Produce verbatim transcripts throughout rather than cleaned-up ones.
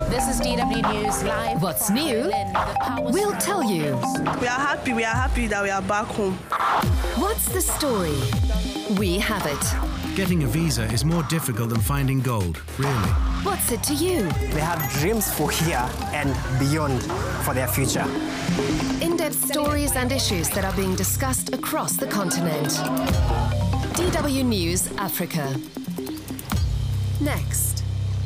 This is D W News Live. What's new? We'll tell you. We are happy. We are happy that we are back home. What's the story? We have it. Getting a visa is more difficult than finding gold, really. What's it to you? They have dreams for here and beyond for their future. In-depth stories and issues that are being discussed across the continent. D W News Africa. Next.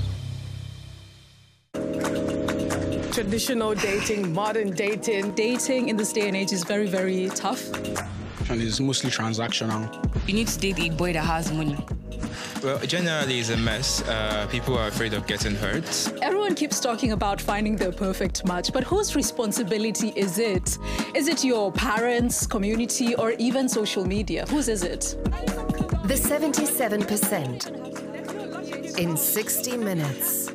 Traditional dating, modern dating. Dating in this day and age is very, very tough. And it's mostly transactional. You need to date a boy that has money. Well, generally it's a mess. Uh, people are afraid of getting hurt. Everyone keeps talking about finding the perfect match, but whose responsibility is it? Is it your parents, community, or even social media? Whose is it? The seventy-seven percent. In sixty minutes.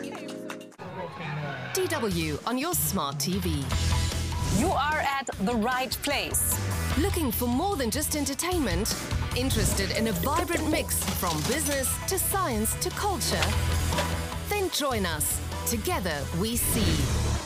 D W on your smart T V. You are at the right place. Looking for more than just entertainment? Interested in a vibrant mix from business to science to culture? Then join us. Together we see.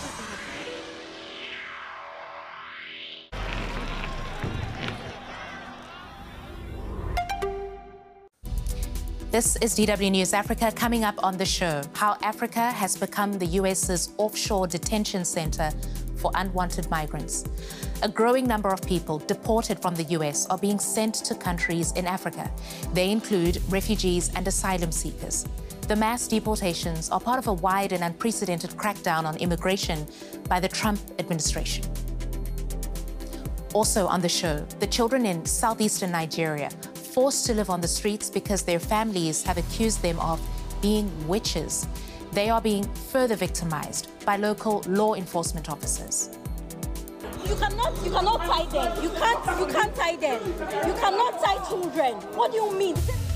This is D W News Africa. Coming up on the show, how Africa has become the U S's offshore detention center for unwanted migrants. A growing number of people deported from the U S are being sent to countries in Africa. They include refugees and asylum seekers. The mass deportations are part of a wide and unprecedented crackdown on immigration by the Trump administration. Also on the show, the children in southeastern Nigeria forced to live on the streets because their families have accused them of being witches. They are being further victimized by local law enforcement officers. You cannot, you cannot tie them. You can't, you can't tie them. You cannot tie children. What do you mean?